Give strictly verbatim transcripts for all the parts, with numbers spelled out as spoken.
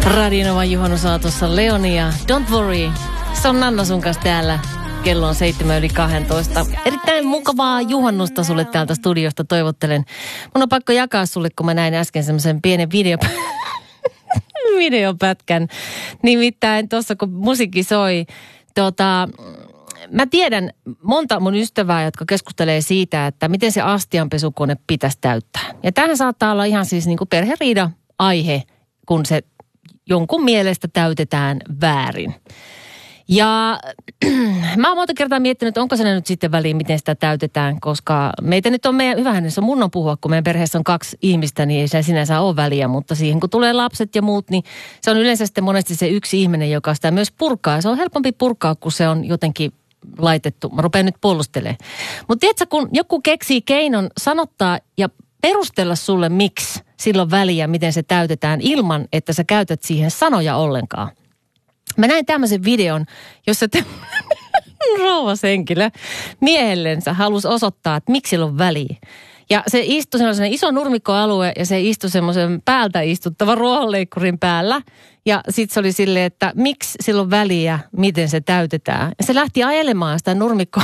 Radionovan juhannusaatossa Leoni ja Don't Worry. Se on Nanna sun kanssa täällä. Kello on seitsemän yli kahdentoista. Erittäin mukavaa juhannusta sulle täältä studiosta toivottelen. Mun on pakko jakaa sulle, kun mä näin äsken semmoisen pienen video... videopätkän. Nimittäin tuossa, kun musiikki soi, tota, mä tiedän monta mun ystävää, jotka keskustelee siitä, että miten se astianpesukone pitäisi täyttää. Ja tämähän saattaa olla ihan siis niin kuin perheriida aihe, kun se jonkun mielestä täytetään väärin. Ja mä oon monta kertaa miettinyt, että onko se nyt sitten väliin, miten sitä täytetään, koska meitä nyt on meidän, hyvähän se on mun on puhua, kun meidän perheessä on kaksi ihmistä, niin ei se sinänsä ole väliä, mutta siihen kun tulee lapset ja muut, niin se on yleensä sitten monesti se yksi ihminen, joka sitä myös purkaa. Ja se on helpompi purkaa, kun se on jotenkin laitettu. Mä rupean nyt puolustelemaan. Mutta tiedätkö, kun joku keksii keinon sanottaa ja perustella sulle, miksi silloin väliä, miten se täytetään, ilman että sä käytät siihen sanoja ollenkaan. Mä näin tämmöisen videon, jossa te rouvashenkilö miehellensä halusi osoittaa, että miksi sillä on väliä. Ja se istui semmoisen iso nurmikkoalue ja se istui semmoisen päältä istuttavan ruohonleikkurin päällä. Ja sitten se oli silleen, että miksi sillä on väliä, miten se täytetään. Ja se lähti ajelemaan sitä nurmikkoa.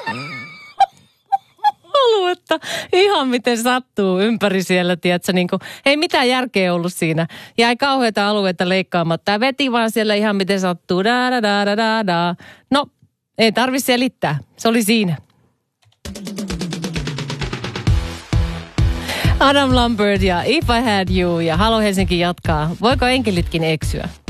Aluetta. Ihan miten sattuu ympäri siellä, tiedätkö, niin kuin, ei mitään järkeä ollut siinä. Jäi kauheita alueita leikkaamatta ja veti vaan siellä ihan miten sattuu. Da, da, da, da, da, da. No, ei tarvitse selittää. Se oli siinä. Adam Lambert ja If I Had You ja Halo Helsinki jatkaa. Voiko enkelitkin eksyä?